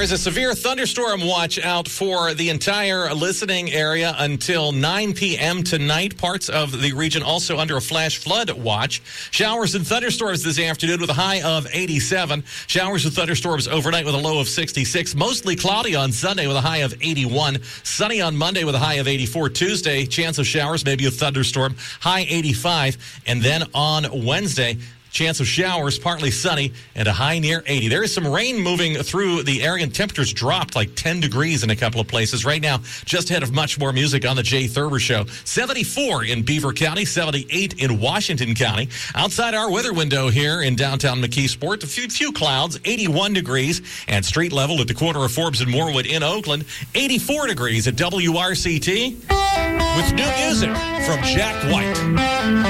There is a severe thunderstorm watch out for the entire listening area until 9 p.m. tonight. Parts of the region also under a flash flood watch. Showers and thunderstorms this afternoon with a high of 87. Showers and thunderstorms overnight with a low of 66. Mostly cloudy on Sunday with a high of 81. Sunny on Monday with a high of 84. Tuesday, chance of showers, maybe a thunderstorm, high 85. And then on Wednesday, chance of showers, partly sunny, and a high near 80. There is some rain moving through the area, and temperatures dropped like 10 degrees in a couple of places. Right now, just ahead of Much More Music on the Jay Thurber Show. 74 in Beaver County, 78 in Washington County. Outside our weather window here in downtown McKeesport, a few clouds, 81 degrees, and street level at the corner of Forbes and Moorwood in Oakland, 84 degrees at WRCT. With new music from Jack White.